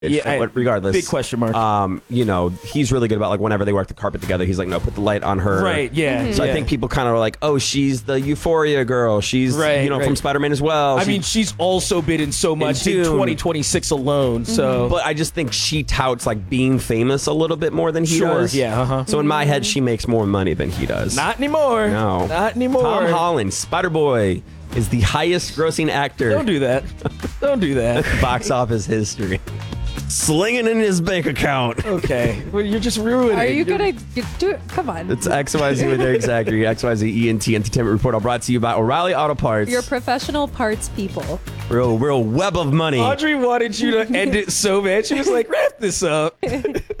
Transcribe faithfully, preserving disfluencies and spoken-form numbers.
Yeah, I, but regardless, big question mark. Um, you know, he's really good about like whenever they work the carpet together, he's like, no, put the light on her. Right. Yeah. So yeah. I think people kind of are like, oh, she's the Euphoria girl. She's right, you know right. from Spider-Man as well. I she, mean, she's also been in so much in, in twenty twenty-six alone. So, but I just think she touts like being famous a little bit more than he sure, does. yeah. Uh-huh. So in my head, she makes more money than he does. Not anymore. No, not anymore. Tom Holland, Spider-Boy, is the highest-grossing actor. Don't do that. Don't do that. Box office history. Slinging in his bank account. Okay. Well, you're just ruining Are it. you You're- going to do it? Come on. It's X Y Z with Eric Zachary, X Y Z E N T Entertainment Report, all brought to you by O'Reilly Auto Parts. You're professional parts people. Real, real web of money. Audrey wanted you to end it so bad. She was like, wrap this up.